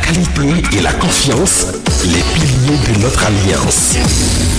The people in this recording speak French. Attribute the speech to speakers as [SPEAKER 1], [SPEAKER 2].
[SPEAKER 1] qualité et la confiance, les piliers de notre alliance.